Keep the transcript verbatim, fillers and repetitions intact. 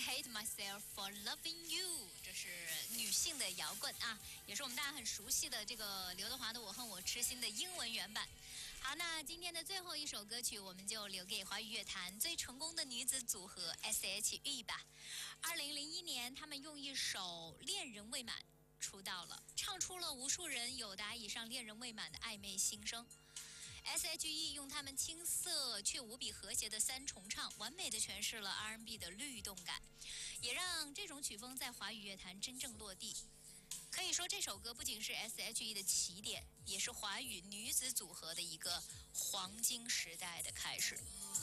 Hate Myself for Loving You， 这是女性的摇滚啊，也是我们大家很熟悉的这个刘德华的《我恨我痴心》的英文原版。好，那今天的最后一首歌曲，我们就留给华语乐坛最成功的女子组合 S H E 吧。二零零一年，他们用一首《恋人未满》出道了，唱出了无数人有达以上恋人未满的暧昧心声。S H E 用他们青涩却无比和谐的三重唱，完美的诠释了 R and B 的律动感，也让这种曲风在华语乐坛真正落地。可以说，这首歌不仅是 S H E 的起点，也是华语女子组合的一个黄金时代的开始。